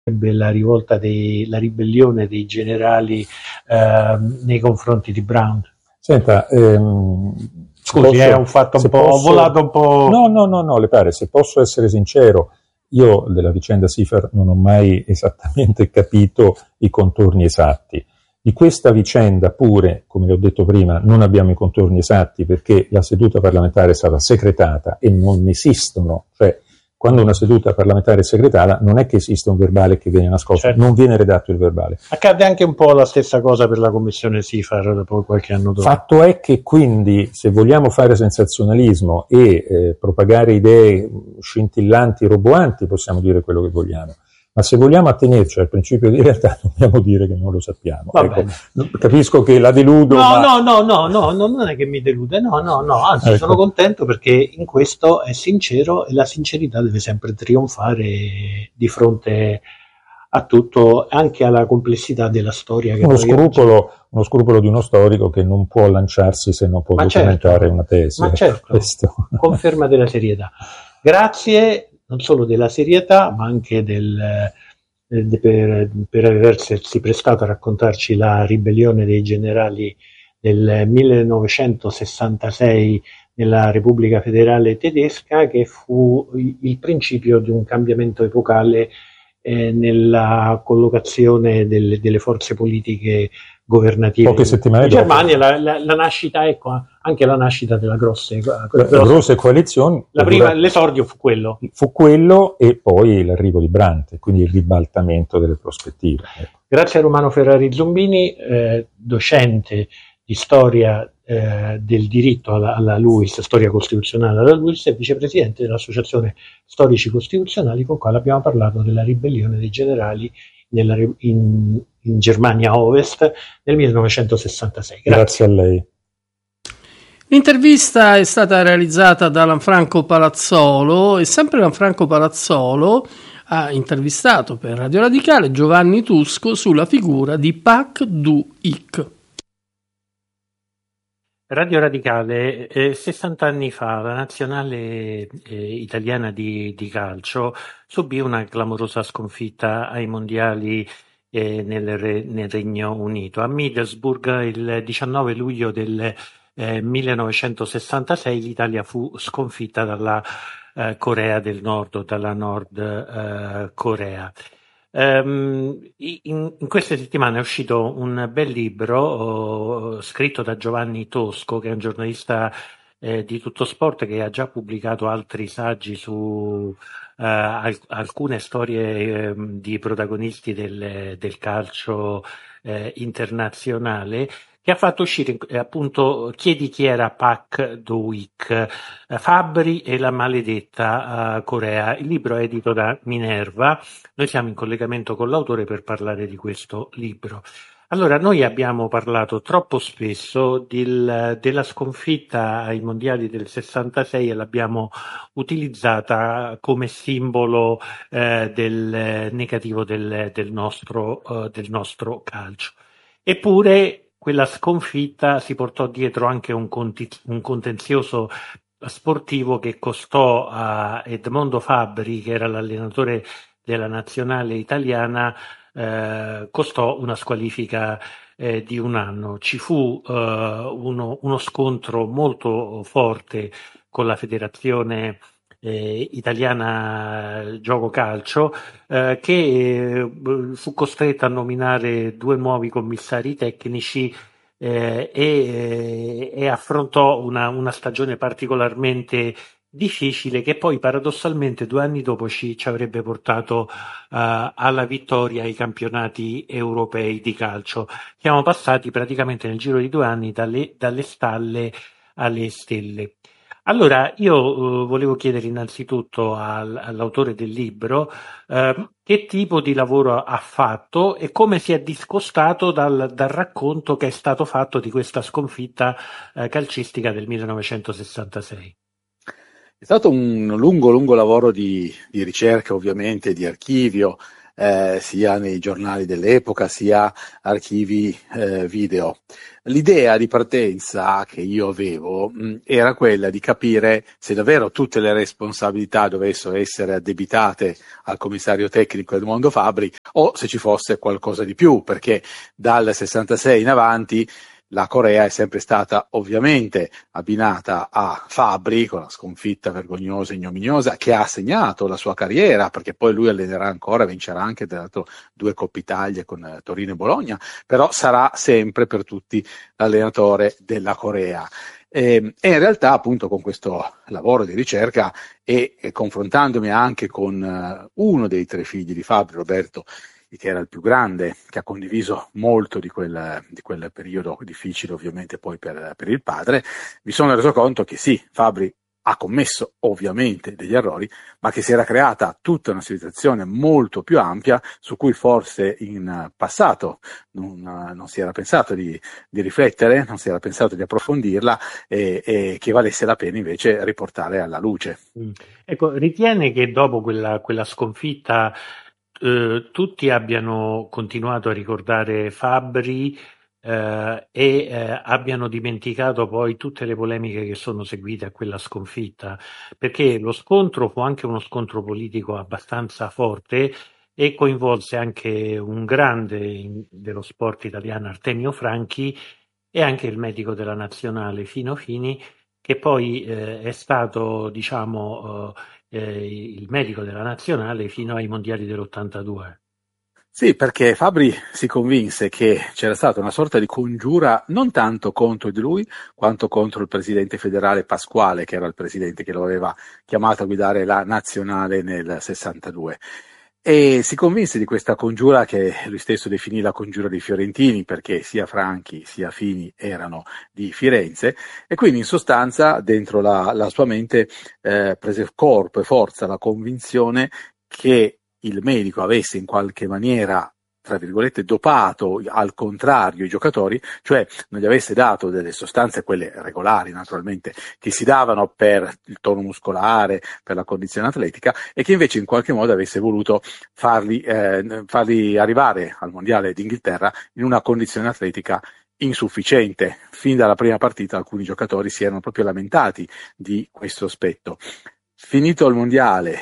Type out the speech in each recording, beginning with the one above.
la ribellione dei generali nei confronti di Brown. Senta, scusi, è un fatto un po', ho volato un po'. No, le pare, se posso essere sincero, io della vicenda Sifar non ho mai esattamente capito i contorni esatti. Di questa vicenda pure, come le ho detto prima, non abbiamo i contorni esatti perché la seduta parlamentare è stata secretata e non esistono, cioè quando una seduta parlamentare è segretata non è che esiste un verbale che viene nascosto, certo. Non viene redatto il verbale. Accade anche un po' la stessa cosa per la commissione Sifar dopo qualche anno dopo. Fatto è che quindi se vogliamo fare sensazionalismo e propagare idee scintillanti, roboanti, possiamo dire quello che vogliamo. Ma se vogliamo attenerci al principio di realtà dobbiamo dire che non lo sappiamo. Ecco, capisco che la deludo. No, non è che mi delude, no, anzi ecco. Sono contento perché in questo è sincero e la sincerità deve sempre trionfare di fronte a tutto, anche alla complessità della storia. Che uno scrupolo di uno storico che non può lanciarsi se non può documentare una tesi. Ma certo, conferma della serietà. Grazie. Non solo della serietà, ma anche per aversi prestato a raccontarci la ribellione dei generali del 1966 nella Repubblica Federale Tedesca, che fu il principio di un cambiamento epocale nella collocazione delle forze politiche governative poche settimane in Germania, la nascita, ecco, anche la nascita della grosse coalizioni. L'esordio fu quello. Fu quello e poi l'arrivo di Brandt, quindi il ribaltamento delle prospettive. Ecco. Grazie a Romano Ferrari Zombini, docente di storia del diritto alla LUISS, storia costituzionale alla LUISS, e vicepresidente dell'Associazione Storici Costituzionali, con cui abbiamo parlato della ribellione dei generali in Germania Ovest nel 1966. Grazie a lei. L'intervista è stata realizzata da Lanfranco Palazzolo e sempre Lanfranco Palazzolo ha intervistato per Radio Radicale Giovanni Tusco sulla figura di Pak Du-ik. Radio Radicale, 60 anni fa la nazionale italiana di calcio subì una clamorosa sconfitta ai mondiali nel Regno Unito. A Middlesbrough il 19 luglio del 1966 l'Italia fu sconfitta dalla Corea del Nord o dalla Nord Corea. In queste settimane è uscito un bel libro scritto da Giovanni Tosco, che è un giornalista di Tutto Sport, che ha già pubblicato altri saggi su alcune storie di protagonisti del calcio internazionale, che ha fatto uscire appunto Chiedi chi era Pak Do-ik, Fabbri e la maledetta Corea. Il libro è edito da Minerva. Noi siamo in collegamento con l'autore per parlare di questo libro. Allora, noi abbiamo parlato troppo spesso della sconfitta ai mondiali del 66 e l'abbiamo utilizzata come simbolo del negativo del nostro calcio. Eppure quella sconfitta si portò dietro anche un contenzioso sportivo che costò a Edmondo Fabbri, che era l'allenatore della nazionale italiana, costò una squalifica di un anno. Ci fu uno scontro molto forte con la federazione italiana gioco calcio, che fu costretta a nominare 2 nuovi commissari tecnici e affrontò una stagione particolarmente difficile, che poi paradossalmente 2 anni dopo ci avrebbe portato alla vittoria ai campionati europei di calcio. Siamo passati praticamente nel giro di 2 anni dalle stalle alle stelle. Allora, io volevo chiedere innanzitutto all'autore del libro che tipo di lavoro ha fatto e come si è discostato dal racconto che è stato fatto di questa sconfitta calcistica del 1966. È stato un lungo lavoro di ricerca, ovviamente, di archivio, sia nei giornali dell'epoca, sia archivi video. L'idea di partenza che io avevo era quella di capire se davvero tutte le responsabilità dovessero essere addebitate al commissario tecnico Edmondo Fabbri o se ci fosse qualcosa di più, perché dal 66 in avanti la Corea è sempre stata ovviamente abbinata a Fabbri, con la sconfitta vergognosa e ignominiosa che ha segnato la sua carriera, perché poi lui allenerà ancora, vincerà anche tra l'altro 2 Coppe Italia con Torino e Bologna, però sarà sempre per tutti l'allenatore della Corea. E in realtà appunto con questo lavoro di ricerca e confrontandomi anche con uno dei 3 figli di Fabbri, Roberto, che era il più grande, che ha condiviso molto di quel periodo difficile ovviamente poi per il padre, mi sono reso conto che sì, Fabbri ha commesso ovviamente degli errori, ma che si era creata tutta una situazione molto più ampia su cui forse in passato non si era pensato di riflettere, non si era pensato di approfondirla e che valesse la pena invece riportare alla luce. Ecco, ritiene che dopo quella sconfitta tutti abbiano continuato a ricordare Fabbri abbiano dimenticato poi tutte le polemiche che sono seguite a quella sconfitta, perché lo scontro fu anche uno scontro politico abbastanza forte e coinvolse anche un grande dello sport italiano, Artemio Franchi, e anche il medico della nazionale Fino Fini, che poi è stato, diciamo, il medico della nazionale fino ai mondiali dell'82. Sì, perché Fabbri si convinse che c'era stata una sorta di congiura non tanto contro di lui quanto contro il presidente federale Pasquale, che era il presidente che lo aveva chiamato a guidare la nazionale nel 62. E si convinse di questa congiura che lui stesso definì la congiura dei fiorentini, perché sia Franchi sia Fini erano di Firenze, e quindi in sostanza dentro la sua mente prese corpo e forza la convinzione che il medico avesse in qualche maniera, tra virgolette, dopato al contrario i giocatori, cioè non gli avesse dato delle sostanze, quelle regolari naturalmente, che si davano per il tono muscolare, per la condizione atletica, e che invece in qualche modo avesse voluto farli arrivare al Mondiale d'Inghilterra in una condizione atletica insufficiente. Fin dalla prima partita alcuni giocatori si erano proprio lamentati di questo aspetto. Finito il mondiale,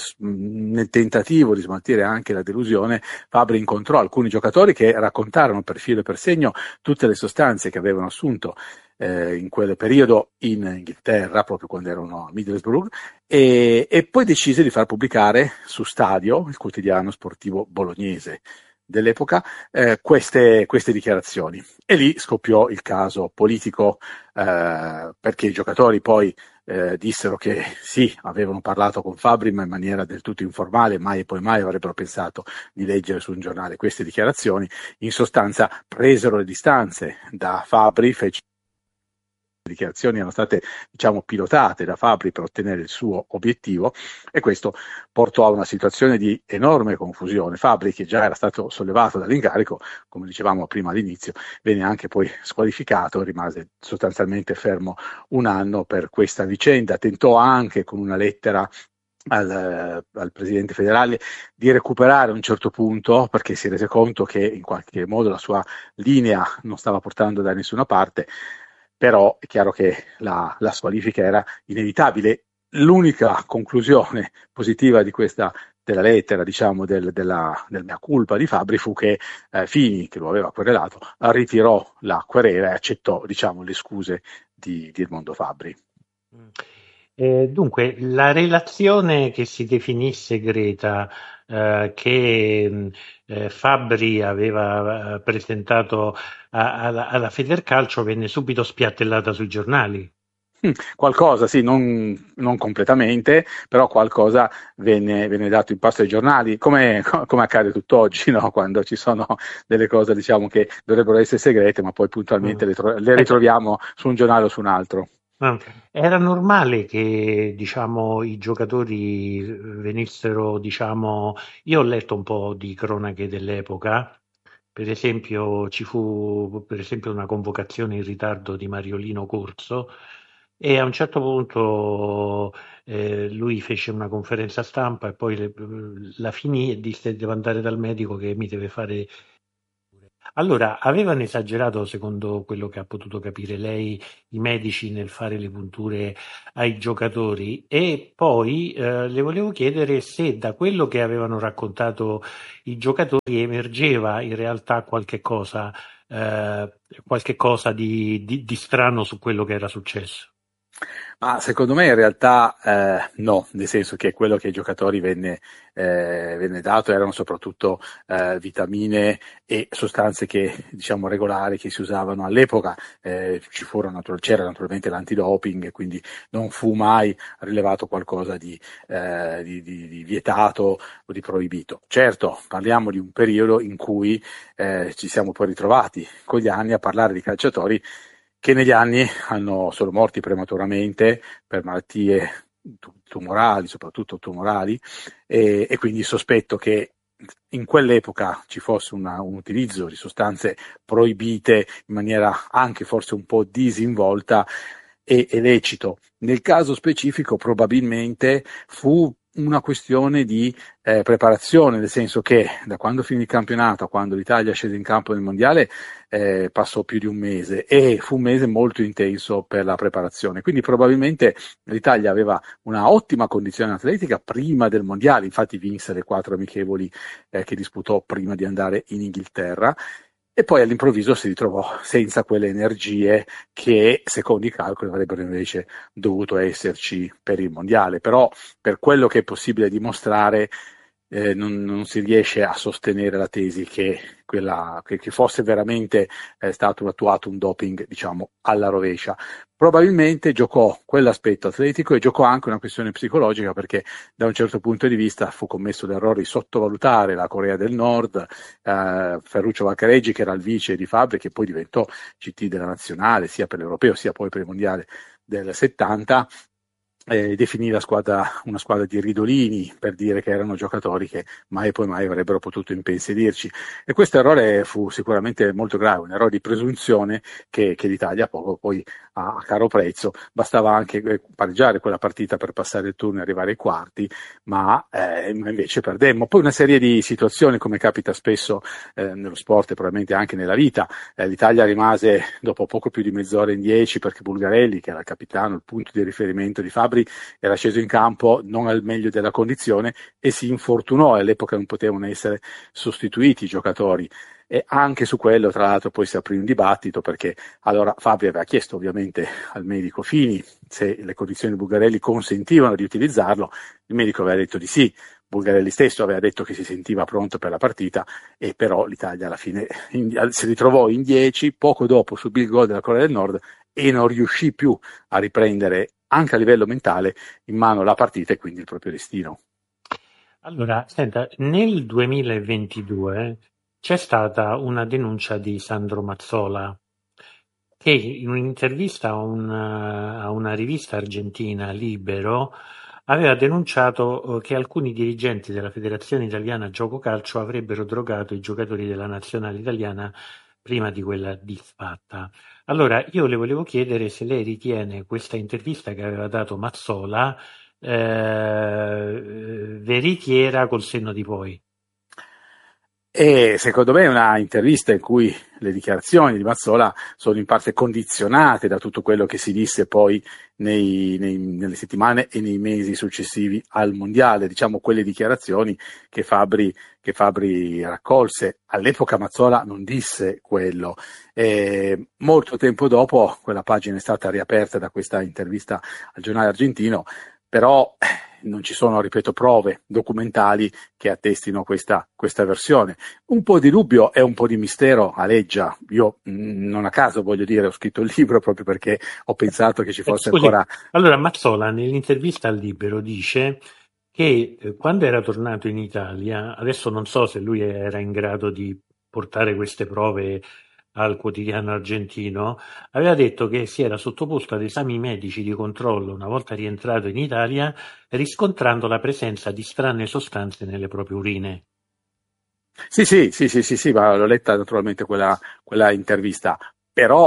nel tentativo di smaltire anche la delusione, Fabbri incontrò alcuni giocatori che raccontarono per filo e per segno tutte le sostanze che avevano assunto in quel periodo in Inghilterra, proprio quando erano a Middlesbrough, e poi decise di far pubblicare su Stadio, il quotidiano sportivo bolognese dell'epoca, queste dichiarazioni. E lì scoppiò il caso politico, perché i giocatori poi dissero che sì, avevano parlato con Fabbri ma in maniera del tutto informale, mai e poi mai avrebbero pensato di leggere su un giornale queste dichiarazioni. In sostanza presero le distanze da Fabbri, le dichiarazioni erano state, diciamo, pilotate da Fabbri per ottenere il suo obiettivo, e questo portò a una situazione di enorme confusione. Fabbri, che già era stato sollevato dall'incarico, come dicevamo prima all'inizio, venne anche poi squalificato, rimase sostanzialmente fermo un anno per questa vicenda. Tentò anche con una lettera al presidente federale di recuperare a un certo punto, perché si rese conto che in qualche modo la sua linea non stava portando da nessuna parte, però è chiaro che la squalifica era inevitabile. L'unica conclusione positiva della lettera, diciamo, del mea culpa di Fabbri fu che Fini, che lo aveva querelato, ritirò la querela e accettò, diciamo, le scuse di Edmondo Fabbri. Dunque, la relazione che si definì segreta, che Fabbri aveva presentato alla Federcalcio, venne subito spiattellata sui giornali. Qualcosa, sì, non completamente, però qualcosa venne dato in pasto ai giornali, come accade tutt'oggi, no? Quando ci sono delle cose, diciamo, che dovrebbero essere segrete, ma poi puntualmente le ritroviamo su un giornale o su un altro. Era normale che, diciamo, i giocatori venissero, diciamo, io ho letto un po' di cronache dell'epoca, per esempio ci fu una convocazione in ritardo di Mariolino Corso, e a un certo punto lui fece una conferenza stampa e poi la finì e disse devo andare dal medico che mi deve fare. Allora, avevano esagerato, secondo quello che ha potuto capire lei, i medici nel fare le punture ai giocatori? E poi le volevo chiedere se da quello che avevano raccontato i giocatori emergeva in realtà qualche cosa di strano su quello che era successo. Ma secondo me in realtà no, nel senso che quello che ai giocatori venne dato erano soprattutto vitamine e sostanze che diciamo regolari che si usavano all'epoca. C'era naturalmente l'antidoping, quindi non fu mai rilevato qualcosa di vietato o di proibito. Certo, parliamo di un periodo in cui ci siamo poi ritrovati con gli anni a parlare di calciatori che negli anni sono morti prematuramente per malattie tumorali, soprattutto tumorali, e quindi sospetto che in quell'epoca ci fosse un utilizzo di sostanze proibite in maniera anche forse un po' disinvolta e lecito. Nel caso specifico probabilmente fu una questione di preparazione, nel senso che da quando finì il campionato a quando l'Italia scese in campo nel mondiale passò più di un mese e fu un mese molto intenso per la preparazione, quindi probabilmente l'Italia aveva una ottima condizione atletica prima del mondiale, infatti vinse le 4 amichevoli che disputò prima di andare in Inghilterra. E poi all'improvviso si ritrovò senza quelle energie che, secondo i calcoli, avrebbero invece dovuto esserci per il mondiale. Però, per quello che è possibile dimostrare, non si riesce a sostenere la tesi che fosse veramente stato attuato un doping, diciamo, alla rovescia. Probabilmente giocò quell'aspetto atletico e giocò anche una questione psicologica, perché da un certo punto di vista fu commesso l'errore di sottovalutare la Corea del Nord. Ferruccio Vaccareggi, che era il vice di Fabri, che poi diventò CT della nazionale sia per l'Europeo sia poi per il mondiale del 70, definì la squadra una squadra di ridolini, per dire che erano giocatori che mai e poi mai avrebbero potuto impensierirci, e questo errore fu sicuramente molto grave, un errore di presunzione che l'Italia poi a caro prezzo. Bastava anche pareggiare quella partita per passare il turno e arrivare ai quarti, ma invece perdemmo. Poi una serie di situazioni, come capita spesso nello sport e probabilmente anche nella vita. L'Italia rimase dopo poco più di mezz'ora in 10 perché Bulgarelli, che era il capitano, il punto di riferimento di Fabri, era sceso in campo non al meglio della condizione e si infortunò, e all'epoca non potevano essere sostituiti i giocatori. E anche su quello, tra l'altro, poi si aprì un dibattito, perché allora Fabri aveva chiesto ovviamente al medico Fini se le condizioni di Bulgarelli consentivano di utilizzarlo. Il medico aveva detto di sì. Bulgarelli stesso aveva detto che si sentiva pronto per la partita, e però l'Italia alla fine si ritrovò in 10, poco dopo subì il gol della Corea del Nord e non riuscì più a riprendere anche a livello mentale in mano la partita e quindi il proprio destino. Allora, senta, nel 2022 c'è stata una denuncia di Sandro Mazzola, che in un'intervista a una rivista argentina, Libero, aveva denunciato che alcuni dirigenti della Federazione Italiana Gioco Calcio avrebbero drogato i giocatori della nazionale italiana prima di quella disfatta. Allora, io le volevo chiedere se lei ritiene questa intervista che aveva dato Mazzola veritiera col senno di poi. E secondo me è una intervista in cui le dichiarazioni di Mazzola sono in parte condizionate da tutto quello che si disse poi nelle settimane e nei mesi successivi al mondiale, diciamo quelle dichiarazioni che Fabri raccolse. All'epoca Mazzola non disse quello. Molto tempo dopo quella pagina è stata riaperta da questa intervista al giornale argentino, però non ci sono, ripeto, prove documentali che attestino questa versione. Un po' di dubbio e un po' di mistero aleggia. Io non a caso, voglio dire, ho scritto il libro proprio perché ho pensato che ci fosse ancora... Allora, Mazzola nell'intervista al Libero dice che quando era tornato in Italia, adesso non so se lui era in grado di portare queste prove al quotidiano argentino, aveva detto che si era sottoposto ad esami medici di controllo una volta rientrato in Italia, riscontrando la presenza di strane sostanze nelle proprie urine. Sì, ma l'ho letta naturalmente quella intervista, però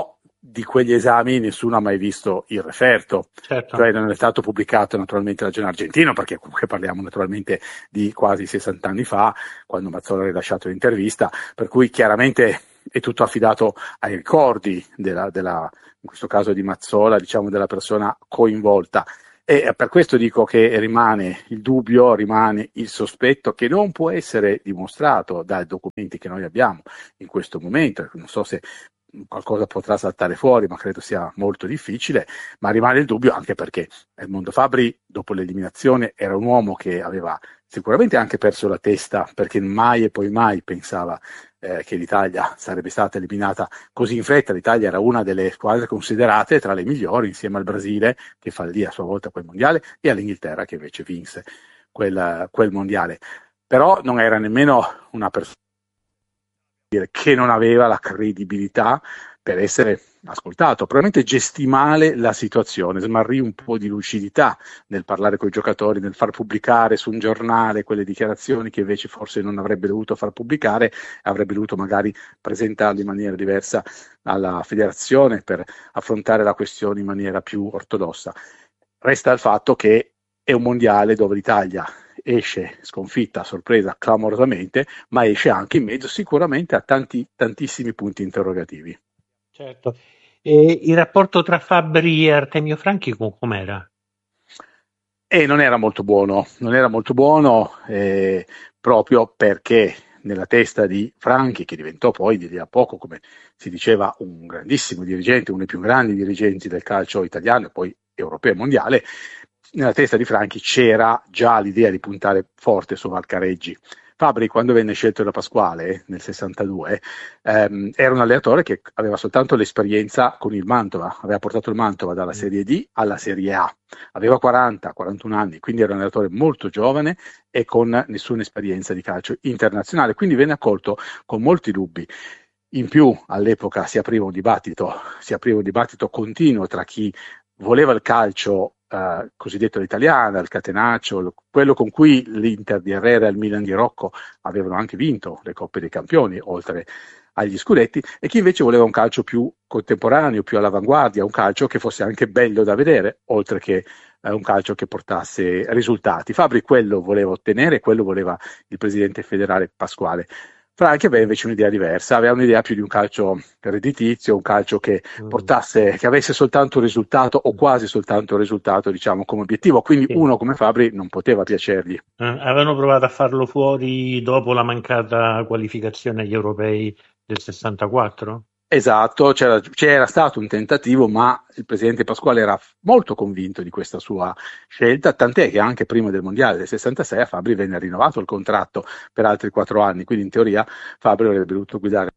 di quegli esami nessuno ha mai visto il referto, Certo. cioè non è stato pubblicato naturalmente dal giornale argentino, perché comunque parliamo naturalmente di quasi 60 anni fa, quando Mazzola ha rilasciato l'intervista, per cui chiaramente è tutto affidato ai ricordi in questo caso di Mazzola, diciamo della persona coinvolta. E per questo dico che rimane il dubbio, rimane il sospetto che non può essere dimostrato dai documenti che noi abbiamo in questo momento. Non so se qualcosa potrà saltare fuori, ma credo sia molto difficile, ma rimane il dubbio anche perché Edmondo Fabri, dopo l'eliminazione, era un uomo che aveva sicuramente anche perso la testa, perché mai e poi mai pensava che l'Italia sarebbe stata eliminata così in fretta. L'Italia era una delle squadre considerate tra le migliori, insieme al Brasile, che fallì a sua volta quel mondiale, e all'Inghilterra, che invece vinse quel mondiale. Però non era nemmeno una persona che non aveva la credibilità per essere ascoltato. Probabilmente gestì male la situazione, smarrì un po' di lucidità nel parlare con i giocatori, nel far pubblicare su un giornale quelle dichiarazioni che invece forse non avrebbe dovuto far pubblicare, avrebbe dovuto magari presentarle in maniera diversa alla federazione per affrontare la questione in maniera più ortodossa. Resta il fatto che è un mondiale dove l'Italia esce sconfitta, sorpresa clamorosamente, ma esce anche in mezzo sicuramente a tantissimi punti interrogativi. Certo. E il rapporto tra Fabri e Artemio Franchi com'era? E non era molto buono, proprio perché nella testa di Franchi, che diventò poi di lì a poco, come si diceva, un grandissimo dirigente, uno dei più grandi dirigenti del calcio italiano e poi europeo e mondiale, nella testa di Franchi c'era già l'idea di puntare forte su Valcareggi. Fabri, quando venne scelto da Pasquale nel 62, era un allenatore che aveva soltanto l'esperienza con il Mantova, aveva portato il Mantova dalla Serie D alla Serie A, aveva 40-41 anni, quindi era un allenatore molto giovane e con nessuna esperienza di calcio internazionale, quindi venne accolto con molti dubbi. In più, all'epoca si apriva un dibattito continuo tra chi voleva il calcio cosiddetto all'italiana, il catenaccio, quello con cui l'Inter di Herrera e il Milan di Rocco avevano anche vinto le Coppe dei Campioni, oltre agli scudetti, e chi invece voleva un calcio più contemporaneo, più all'avanguardia, un calcio che fosse anche bello da vedere, oltre che un calcio che portasse risultati. Fabri quello voleva ottenere, quello voleva il presidente federale Pasquale. Franchi aveva invece un'idea diversa, aveva un'idea più di un calcio redditizio, un calcio che portasse, che avesse soltanto un risultato o quasi soltanto un risultato, diciamo, come obiettivo. Quindi uno come Fabri non poteva piacergli. Avevano provato a farlo fuori dopo la mancata qualificazione agli europei del 64? Esatto, c'era stato un tentativo, ma il presidente Pasquale era molto convinto di questa sua scelta, tant'è che anche prima del mondiale del 66 a Fabri venne rinnovato il contratto per altri 4 anni, quindi in teoria Fabri avrebbe dovuto guidare.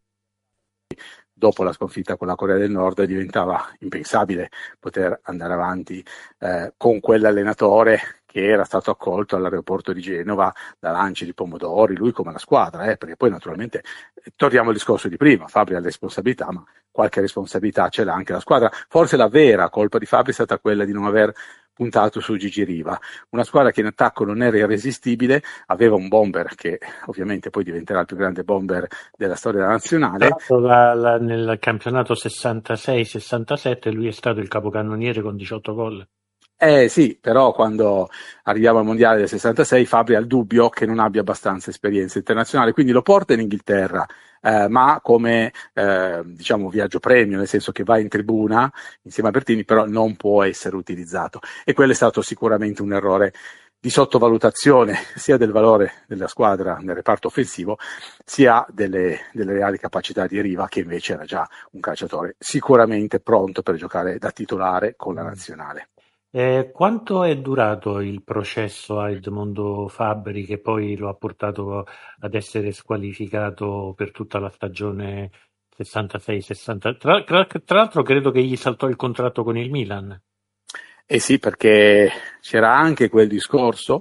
Dopo la sconfitta con la Corea del Nord diventava impensabile poter andare avanti con quell'allenatore che era stato accolto all'aeroporto di Genova da lanci di pomodori, lui come la squadra, perché poi naturalmente torniamo al discorso di prima, Fabri ha le responsabilità, ma qualche responsabilità ce l'ha anche la squadra. Forse la vera colpa di Fabri è stata quella di non aver puntato su Gigi Riva, una squadra che in attacco non era irresistibile, aveva un bomber che ovviamente poi diventerà il più grande bomber della storia nazionale. Nel campionato 66-67 lui è stato il capocannoniere con 18 gol. Sì, però quando arriviamo al mondiale del 66 Fabri ha il dubbio che non abbia abbastanza esperienza internazionale, quindi lo porta in Inghilterra, ma come diciamo viaggio premio, nel senso che va in tribuna insieme a Bertini, però non può essere utilizzato, e quello è stato sicuramente un errore di sottovalutazione sia del valore della squadra nel reparto offensivo, sia delle reali capacità di Riva, che invece era già un calciatore sicuramente pronto per giocare da titolare con la nazionale. Quanto è durato il processo a Edmondo Fabri, che poi lo ha portato ad essere squalificato per tutta la stagione 66-60? Tra l'altro credo che gli saltò il contratto con il Milan. Sì, perché c'era anche quel discorso,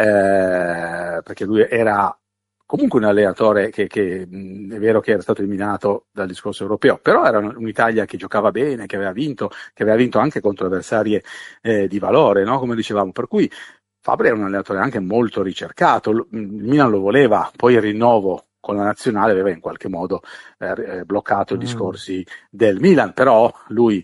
perché lui era comunque un allenatore che è vero che era stato eliminato dal discorso europeo, però era un'Italia che giocava bene, che aveva vinto anche contro avversarie di valore, no? Come dicevamo, per cui Fabri era un allenatore anche molto ricercato, il Milan lo voleva, poi il rinnovo con la nazionale aveva in qualche modo bloccato i discorsi del Milan, però lui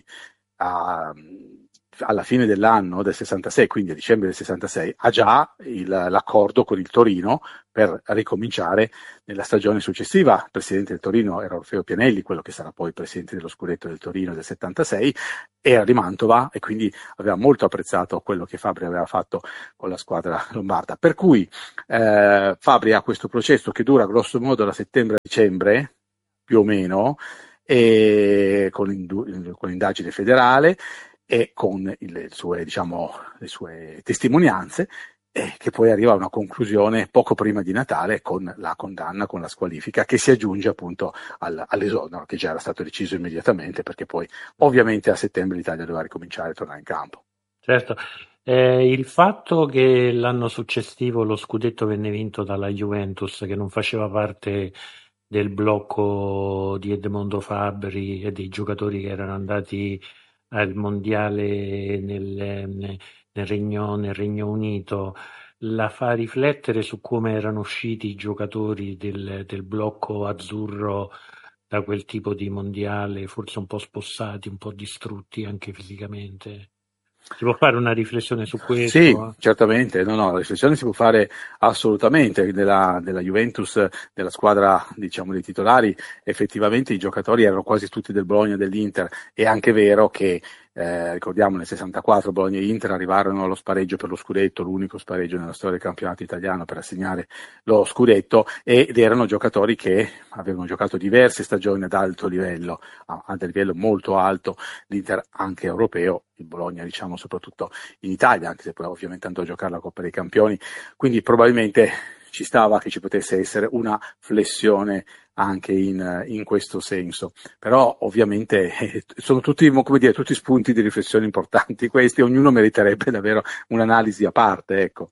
alla fine dell'anno del 66, quindi a dicembre del 66, ha già l'accordo con il Torino per ricominciare nella stagione successiva. Il presidente del Torino era Orfeo Pianelli, quello che sarà poi presidente dello scudetto del Torino del 76, era di Mantova e quindi aveva molto apprezzato quello che Fabri aveva fatto con la squadra lombarda. Per cui Fabri ha questo processo che dura grosso modo da settembre a dicembre, più o meno, e con l'indagine federale e con le sue testimonianze, che poi arriva a una conclusione poco prima di Natale con la condanna, con la squalifica, che si aggiunge appunto all'esonero, che già era stato deciso immediatamente, perché poi ovviamente a settembre l'Italia doveva ricominciare a tornare in campo. Certo, il fatto che l'anno successivo lo scudetto venne vinto dalla Juventus, che non faceva parte del blocco di Edmondo Fabri e dei giocatori che erano andati al mondiale nel Regno Unito, la fa riflettere su come erano usciti i giocatori del blocco azzurro da quel tipo di mondiale, forse un po' spossati, un po' distrutti anche fisicamente. Si può fare una riflessione su questo? Sì, certamente, no, la riflessione si può fare assolutamente. Della Juventus, della squadra, diciamo, dei titolari, effettivamente i giocatori erano quasi tutti del Bologna e dell'Inter. È anche vero che ricordiamo nel 64 Bologna e Inter arrivarono allo spareggio per lo scudetto, l'unico spareggio nella storia del campionato italiano per assegnare lo scudetto, ed erano giocatori che avevano giocato diverse stagioni ad alto livello, a livello molto alto, l'Inter anche europeo, il Bologna diciamo soprattutto in Italia, anche se poi ovviamente andò a giocare la Coppa dei Campioni, quindi probabilmente ci stava che ci potesse essere una flessione anche in questo senso, però ovviamente sono tutti, come dire, tutti spunti di riflessione importanti questi, ognuno meriterebbe davvero un'analisi a parte, ecco.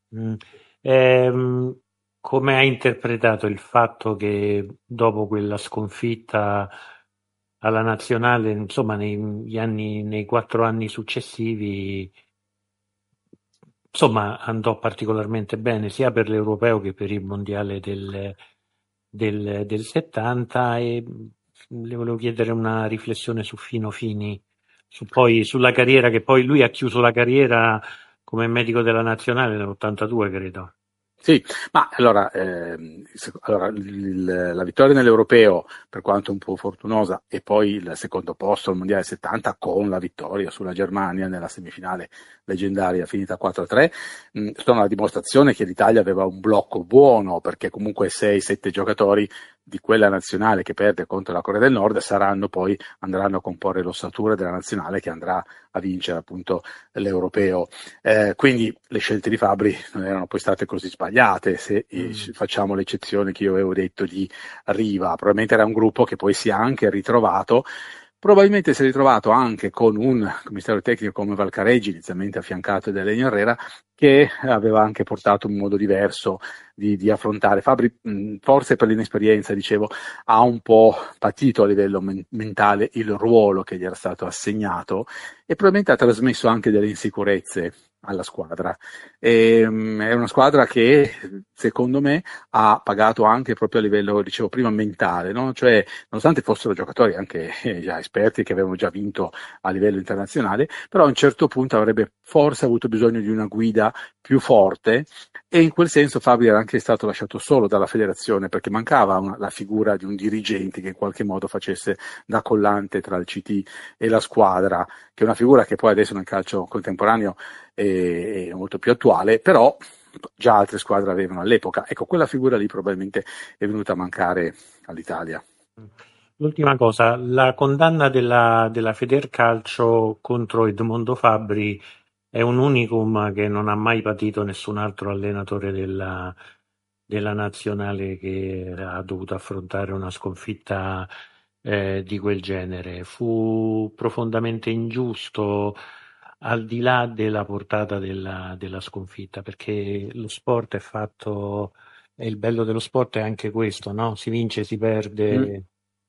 Come hai interpretato il fatto che dopo quella sconfitta alla nazionale, insomma nei 4 anni successivi, insomma andò particolarmente bene sia per l'europeo che per il mondiale del 70, e le volevo chiedere una riflessione su Fino Fini, sulla carriera, che poi lui ha chiuso la carriera come medico della nazionale nell'82, credo. Sì, ma allora, la vittoria nell'Europeo, per quanto un po' fortunosa, e poi il secondo posto al Mondiale 70 con la vittoria sulla Germania nella semifinale leggendaria finita 4-3, sono la dimostrazione che l'Italia aveva un blocco buono, perché comunque 6-7 giocatori di quella nazionale che perde contro la Corea del Nord andranno a comporre l'ossatura della nazionale che andrà a vincere appunto l'Europeo. Quindi le scelte di Fabri non erano poi state così sbagliate, se facciamo l'eccezione che io avevo detto di Riva. Probabilmente era un gruppo che poi si è anche ritrovato. Probabilmente si è ritrovato anche con un commissario tecnico come Valcareggi, inizialmente affiancato da Elenio Herrera, che aveva anche portato un modo diverso di affrontare. Fabri, forse per l'inesperienza, dicevo, ha un po' patito a livello mentale il ruolo che gli era stato assegnato e probabilmente ha trasmesso anche delle insicurezze alla squadra. È una squadra che secondo me ha pagato anche proprio a livello, dicevo prima, mentale, no? Cioè, nonostante fossero giocatori anche già esperti che avevano già vinto a livello internazionale, però a un certo punto avrebbe forse avuto bisogno di una guida più forte, e in quel senso Fabri era anche stato lasciato solo dalla federazione perché mancava la figura di un dirigente che in qualche modo facesse da collante tra il CT e la squadra, che è una figura che poi adesso nel calcio contemporaneo è molto più attuale, però già altre squadre avevano all'epoca. Ecco, quella figura lì probabilmente è venuta a mancare all'Italia. L'ultima cosa, la condanna della Federcalcio contro Edmondo Fabri è un unicum che non ha mai patito nessun altro allenatore della nazionale che ha dovuto affrontare una sconfitta di quel genere. Fu profondamente ingiusto, al di là della portata della sconfitta, perché lo sport è fatto, e il bello dello sport è anche questo, no? Si vince, si perde.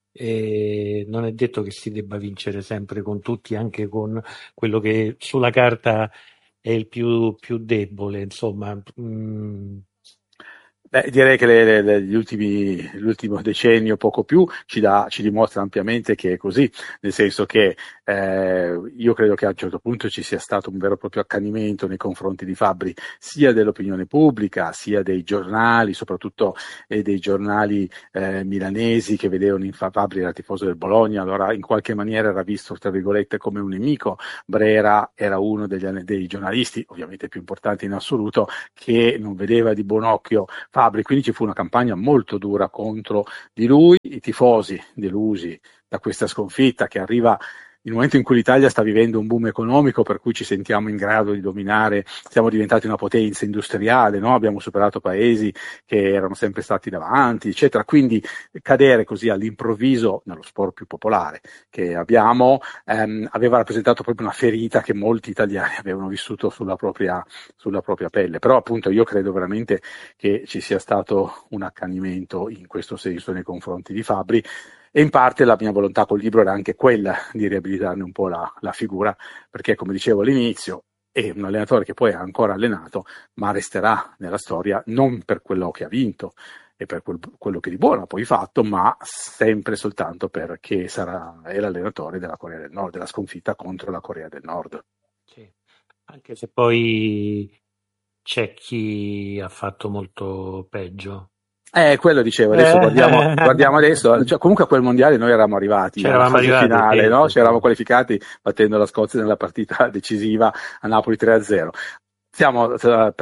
E non è detto che si debba vincere sempre con tutti, anche con quello che sulla carta è il più debole, insomma. Direi che l'ultimo decennio, poco più, ci dimostra ampiamente che è così, nel senso che io credo che a un certo punto ci sia stato un vero e proprio accanimento nei confronti di Fabbri, sia dell'opinione pubblica, sia dei giornali, soprattutto dei giornali milanesi che vedevano in Fabbri era tifoso del Bologna, allora in qualche maniera era visto, tra virgolette, come un nemico. Brera era uno dei giornalisti, ovviamente più importanti in assoluto, che non vedeva di buon occhio Fabbri, quindi ci fu una campagna molto dura contro di lui, i tifosi delusi da questa sconfitta che arriva nel momento in cui l'Italia sta vivendo un boom economico per cui ci sentiamo in grado di dominare, siamo diventati una potenza industriale, no? Abbiamo superato paesi che erano sempre stati davanti, eccetera, quindi cadere così all'improvviso nello sport più popolare che abbiamo aveva rappresentato proprio una ferita che molti italiani avevano vissuto sulla propria pelle, però appunto io credo veramente che ci sia stato un accanimento in questo senso nei confronti di Fabbri e in parte la mia volontà col libro era anche quella di riabilitarne un po' la figura, perché come dicevo all'inizio è un allenatore che poi ha ancora allenato, ma resterà nella storia non per quello che ha vinto e per quello che di buono ha poi fatto, ma sempre soltanto perché è l'allenatore della Corea del Nord, della sconfitta contro la Corea del Nord. Sì. Anche se poi c'è chi ha fatto molto peggio. Quello dicevo, adesso guardiamo adesso, cioè, comunque a quel mondiale noi eravamo arrivati alla fase finale, sì, no? Ci eravamo qualificati battendo la Scozia nella partita decisiva a Napoli 3-0. Siamo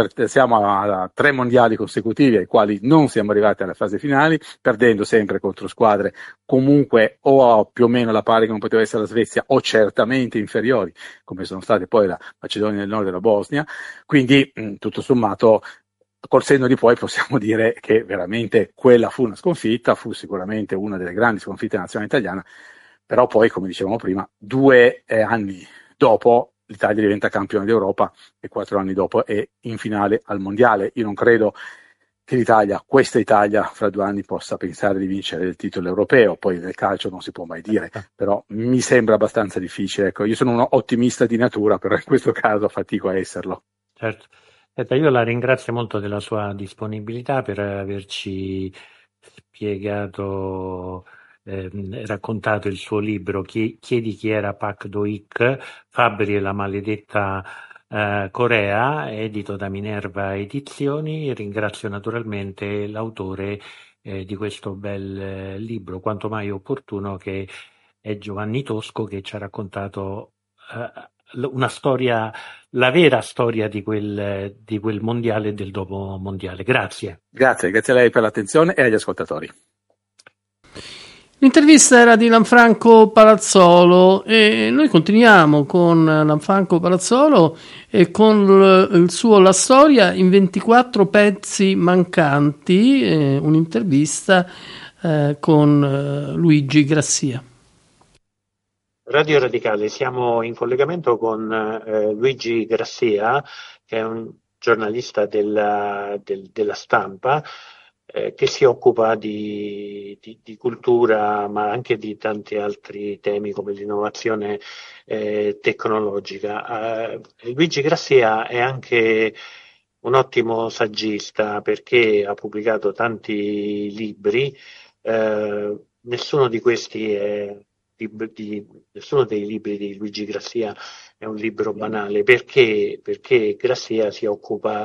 a 3 mondiali consecutivi ai quali non siamo arrivati alle fasi finali, perdendo sempre contro squadre comunque o più o meno alla pari che non poteva essere la Svezia o certamente inferiori, come sono state poi la Macedonia del Nord e la Bosnia, quindi tutto sommato col senno di poi possiamo dire che veramente quella fu una sconfitta, fu sicuramente una delle grandi sconfitte della nazionale italiana, però poi, come dicevamo prima, 2 anni dopo l'Italia diventa campione d'Europa e 4 anni dopo è in finale al mondiale. Io non credo che questa Italia, fra 2 anni possa pensare di vincere il titolo europeo, poi nel calcio non si può mai dire, però mi sembra abbastanza difficile. Ecco, io sono un ottimista di natura, però in questo caso fatico a esserlo. Certo. Io la ringrazio molto della sua disponibilità per averci spiegato, raccontato il suo libro Chiedi chi era Pak Do-ik, Fabbri e la maledetta Corea, edito da Minerva Edizioni. Ringrazio naturalmente l'autore di questo bel libro, quanto mai opportuno, che è Giovanni Tosco, che ci ha raccontato una storia, la vera storia di quel mondiale e del dopo mondiale. Grazie. Grazie a lei per l'attenzione e agli ascoltatori. L'intervista era di Lanfranco Palazzolo e noi continuiamo con Lanfranco Palazzolo e con il suo La storia in 24 pezzi mancanti, un'intervista con Luigi Grassia. Radio Radicale, siamo in collegamento con Luigi Grassia, che è un giornalista della Stampa, che si occupa di cultura, ma anche di tanti altri temi come l'innovazione tecnologica. Luigi Grassia è anche un ottimo saggista perché ha pubblicato tanti libri, nessuno di questi nessuno dei libri di Luigi Grassia è un libro banale, perché Grassia si occupa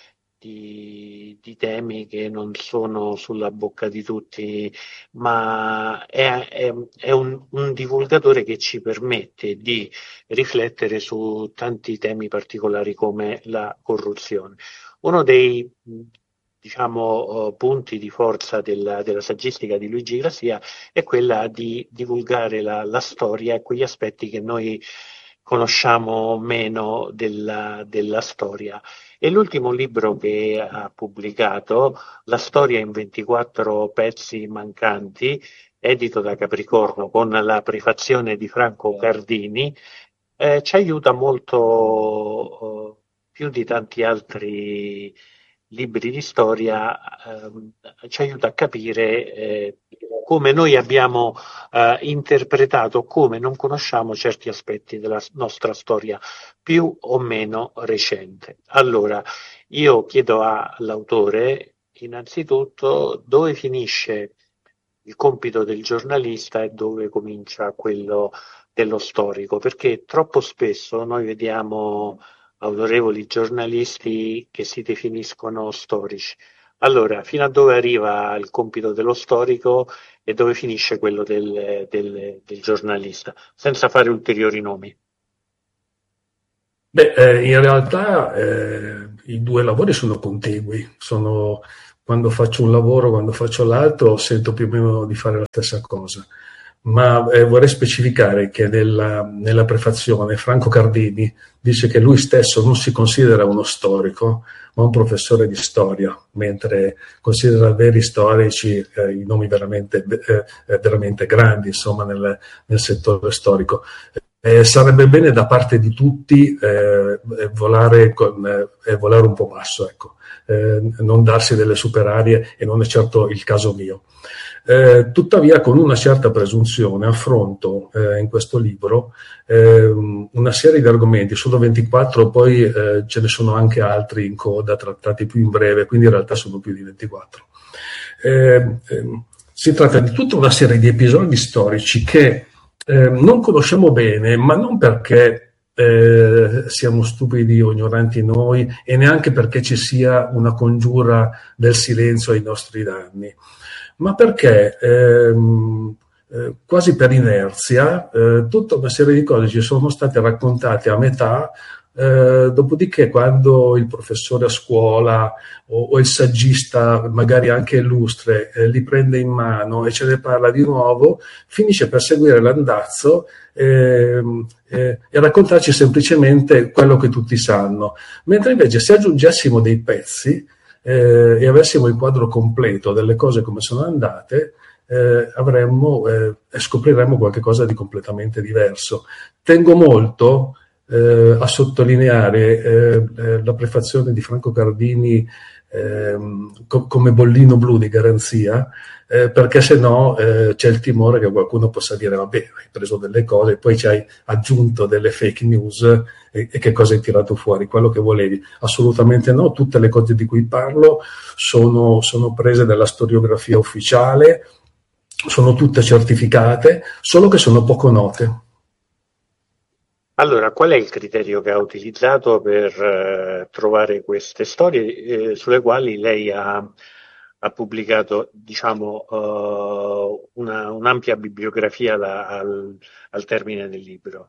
di temi che non sono sulla bocca di tutti, ma è un divulgatore che ci permette di riflettere su tanti temi particolari come la corruzione. Uno dei punti di forza della saggistica di Luigi Grassia è quella di divulgare la storia e quegli aspetti che noi conosciamo meno della storia. E l'ultimo libro che ha pubblicato, La storia in 24 pezzi mancanti, edito da Capricorno con la prefazione di Franco Cardini, ci aiuta molto, più di tanti altri libri di storia, ci aiuta a capire come noi abbiamo interpretato, come non conosciamo certi aspetti della nostra storia più o meno recente. Allora, io chiedo all'autore innanzitutto dove finisce il compito del giornalista e dove comincia quello dello storico, perché troppo spesso noi vediamo autorevoli giornalisti che si definiscono storici. Allora, fino a dove arriva il compito dello storico e dove finisce quello del giornalista, senza fare ulteriori nomi. In realtà i due lavori sono contigui. Quando faccio un lavoro, quando faccio l'altro, sento più o meno di fare la stessa cosa. Ma vorrei specificare che nella prefazione Franco Cardini dice che lui stesso non si considera uno storico, ma un professore di storia, mentre considera veri storici i nomi veramente, veramente grandi, insomma, nel settore storico. Sarebbe bene da parte di tutti volare un po' basso, ecco. Non darsi delle superarie, e non è certo il caso mio. Tuttavia, con una certa presunzione affronto in questo libro una serie di argomenti, sono 24, poi ce ne sono anche altri in coda, trattati più in breve, quindi in realtà sono più di 24. Si tratta di tutta una serie di episodi storici che non conosciamo bene, ma non perché siamo stupidi o ignoranti noi, e neanche perché ci sia una congiura del silenzio ai nostri danni, ma perché quasi per inerzia tutta una serie di cose ci sono state raccontate a metà. Dopodiché, quando il professore a scuola o il saggista, magari anche illustre, li prende in mano e ce ne parla di nuovo, finisce per seguire l'andazzo e raccontarci semplicemente quello che tutti sanno. Mentre invece, se aggiungessimo dei pezzi e avessimo il quadro completo delle cose come sono andate, scopriremmo qualcosa di completamente diverso. Tengo molto a sottolineare la prefazione di Franco Cardini come bollino blu di garanzia, perché se no c'è il timore che qualcuno possa dire: vabbè, hai preso delle cose e poi ci hai aggiunto delle fake news, e che cosa hai tirato fuori? Quello che volevi? Assolutamente no. Tutte le cose di cui parlo sono prese dalla storiografia ufficiale, sono tutte certificate, solo che sono poco note. Allora, qual è il criterio che ha utilizzato per trovare queste storie sulle quali lei ha pubblicato, diciamo, un'ampia bibliografia al termine del libro?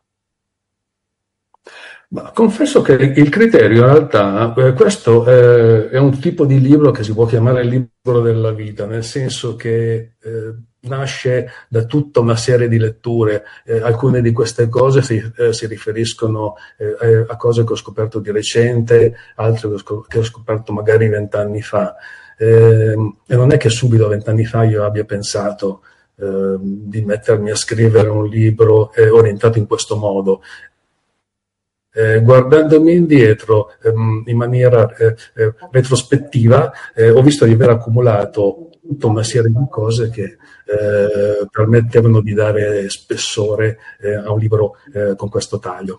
Ma confesso che il criterio, in realtà, questo è un tipo di libro che si può chiamare il libro della vita, nel senso che nasce da tutta una serie di letture. Alcune di queste cose si riferiscono a cose che ho scoperto di recente, altre che ho scoperto magari 20 anni fa. E non è che subito 20 anni fa io abbia pensato di mettermi a scrivere un libro orientato in questo modo. Guardandomi indietro in maniera retrospettiva, ho visto di aver accumulato tutta una serie di cose che permettevano di dare spessore a un libro con questo taglio.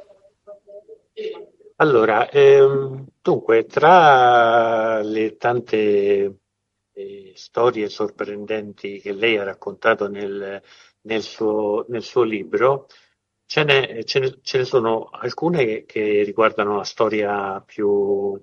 Allora, dunque, tra le tante storie sorprendenti che lei ha raccontato nel suo libro, ce ne sono alcune che riguardano la storia più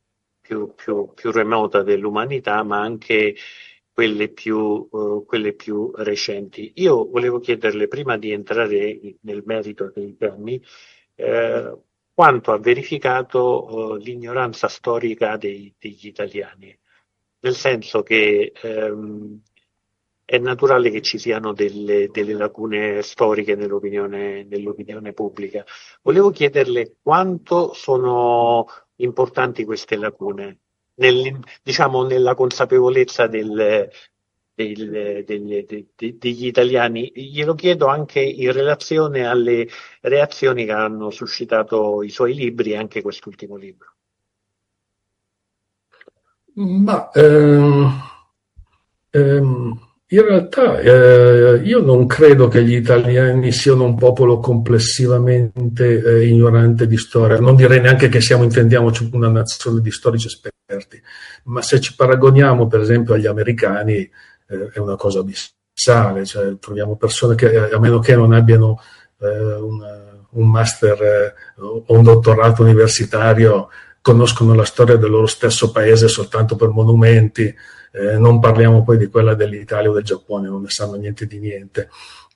remota dell'umanità, ma anche quelle più recenti. Io volevo chiederle, prima di entrare nel merito dei temi, quanto ha verificato l'ignoranza storica degli italiani, nel senso che è naturale che ci siano delle lacune storiche nell'opinione pubblica. Volevo chiederle quanto sono importanti queste lacune, diciamo, nella consapevolezza degli italiani. Glielo chiedo anche in relazione alle reazioni che hanno suscitato i suoi libri e anche quest'ultimo libro. Ma In realtà io non credo che gli italiani siano un popolo complessivamente ignorante di storia, non direi neanche che siamo, intendiamoci, una nazione di storici esperti, ma se ci paragoniamo per esempio agli americani è una cosa abissale, cioè troviamo persone che a meno che non abbiano un master o un dottorato universitario conoscono la storia del loro stesso paese soltanto per monumenti. Non parliamo poi di quella dell'Italia o del Giappone, non ne sanno niente di niente.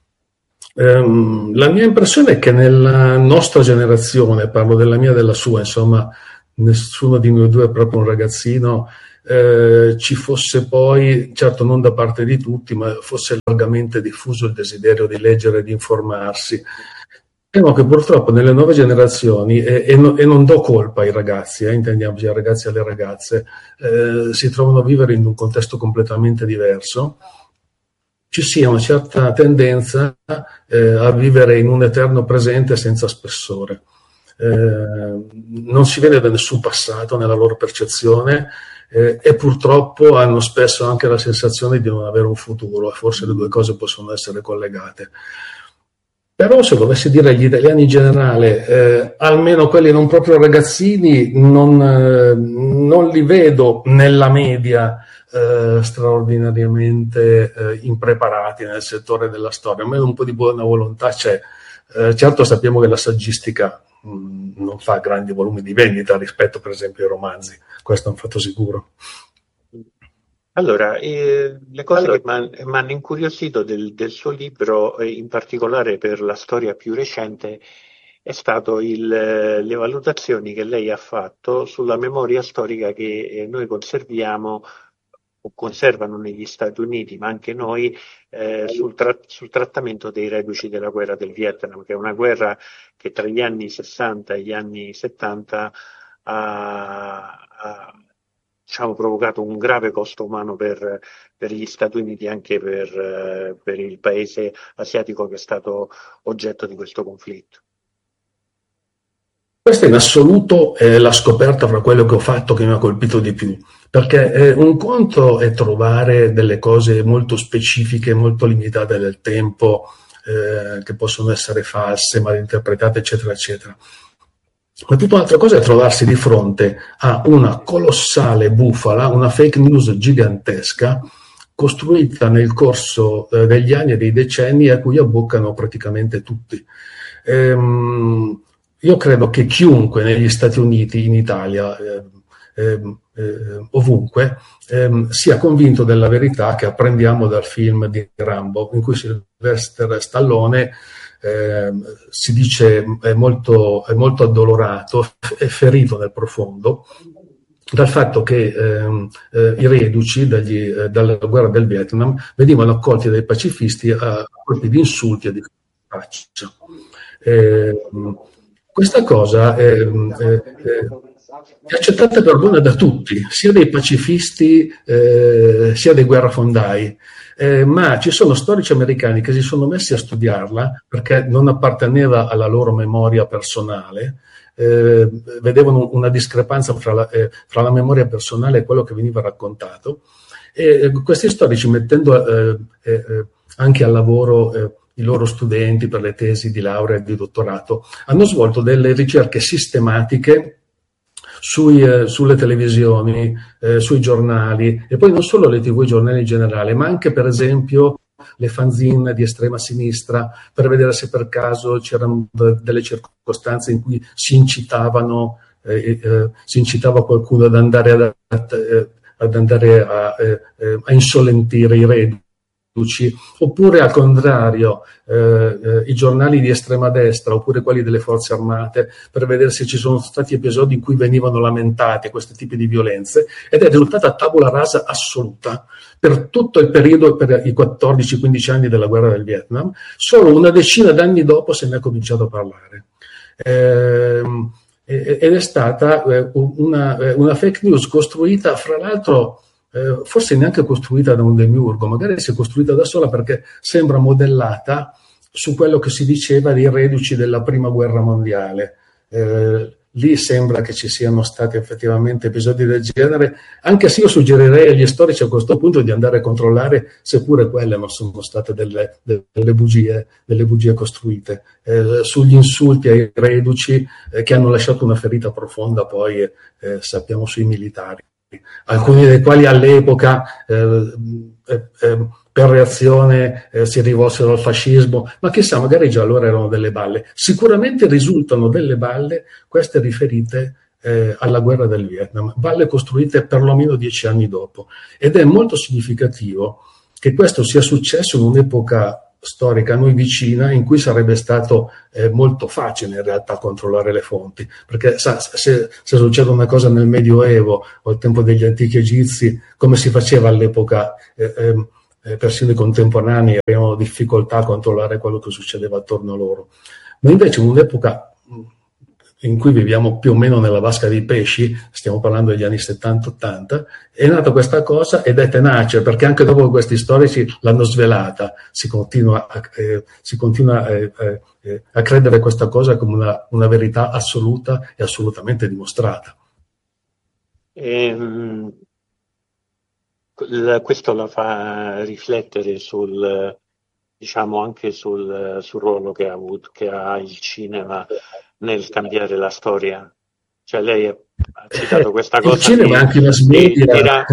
La mia impressione è che nella nostra generazione, parlo della mia e della sua, insomma, nessuno di noi due è proprio un ragazzino, ci fosse poi, certo non da parte di tutti, ma fosse largamente diffuso il desiderio di leggere e di informarsi. Temo che purtroppo nelle nuove generazioni, e non do colpa ai ragazzi, intendiamoci, ai ragazzi e alle ragazze, si trovano a vivere in un contesto completamente diverso, ci sia una certa tendenza a vivere in un eterno presente senza spessore. Non si vede da nessun passato nella loro percezione e purtroppo hanno spesso anche la sensazione di non avere un futuro, e forse le due cose possono essere collegate. Però se dovessi dire agli italiani in generale, almeno quelli non proprio ragazzini, non li vedo nella media straordinariamente impreparati nel settore della storia. Almeno un po' di buona volontà c'è. Certo sappiamo che la saggistica non fa grandi volumi di vendita rispetto per esempio ai romanzi, questo è un fatto sicuro. Allora, le cose che mi hanno incuriosito del suo libro, in particolare per la storia più recente, è stato le valutazioni che lei ha fatto sulla memoria storica che noi conserviamo o conservano negli Stati Uniti, ma anche noi, sul trattamento dei reduci della guerra del Vietnam, che è una guerra che tra gli anni 60 e gli anni 70 ha diciamo, provocato un grave costo umano per gli Stati Uniti e anche per il paese asiatico che è stato oggetto di questo conflitto. Questa in assoluto è la scoperta fra quello che ho fatto che mi ha colpito di più, perché un conto è trovare delle cose molto specifiche, molto limitate nel tempo, che possono essere false, malinterpretate, eccetera, eccetera. Ma tutta un'altra cosa è trovarsi di fronte a una colossale bufala, una fake news gigantesca, costruita nel corso degli anni e dei decenni a cui abboccano praticamente tutti. Io credo che chiunque negli Stati Uniti, in Italia, ovunque, sia convinto della verità che apprendiamo dal film di Rambo, in cui Sylvester Stallone si dice è molto addolorato e ferito nel profondo dal fatto che i reduci dalla guerra del Vietnam venivano accolti dai pacifisti a colpi di insulti e di faccia. Questa cosa è accettata per buona da tutti, sia dei pacifisti sia dei guerrafondai, ma ci sono storici americani che si sono messi a studiarla perché non apparteneva alla loro memoria personale, vedevano una discrepanza fra la memoria personale e quello che veniva raccontato, e questi storici, mettendo anche al lavoro i loro studenti per le tesi di laurea e di dottorato, hanno svolto delle ricerche sistematiche sulle televisioni, sui giornali, e poi non solo le TV e i giornali in generale, ma anche per esempio le fanzine di estrema sinistra, per vedere se per caso c'erano delle circostanze in cui si incitava qualcuno ad andare a insolentire i reduci, oppure al contrario i giornali di estrema destra oppure quelli delle forze armate, per vedere se ci sono stati episodi in cui venivano lamentati questi tipi di violenze, ed è risultata tabula rasa assoluta per tutto il periodo, per i 14-15 anni della guerra del Vietnam. Solo una decina d'anni dopo se ne è cominciato a parlare, ed è stata una fake news costruita, fra l'altro forse neanche costruita da un demiurgo, magari si è costruita da sola perché sembra modellata su quello che si diceva dei reduci della prima guerra mondiale. lì sembra che ci siano stati effettivamente episodi del genere, anche se io suggerirei agli storici a questo punto di andare a controllare se pure quelle non sono state delle bugie costruite, sugli insulti ai reduci che hanno lasciato una ferita profonda poi sappiamo sui militari, alcuni dei quali all'epoca per reazione si rivolsero al fascismo, ma chissà, magari già allora erano delle balle. Sicuramente risultano delle balle, queste riferite alla guerra del Vietnam, balle costruite perlomeno 10 anni dopo. Ed è molto significativo che questo sia successo in un'epoca storica a noi vicina, in cui sarebbe stato molto facile in realtà controllare le fonti, perché se succede una cosa nel Medioevo o al tempo degli antichi egizi, come si faceva all'epoca, persino i contemporanei avevano difficoltà a controllare quello che succedeva attorno a loro. Ma invece in un'epoca in cui viviamo più o meno nella vasca dei pesci, stiamo parlando degli anni 70-80, è nata questa cosa ed è tenace, perché anche dopo questi storici l'hanno svelata, si continua a credere questa cosa come una verità assoluta e assolutamente dimostrata. Questo la fa riflettere anche sul ruolo che ha il cinema nel cambiare la storia. Cioè lei ha citato questa cosa. Il cinema, anche i mass media.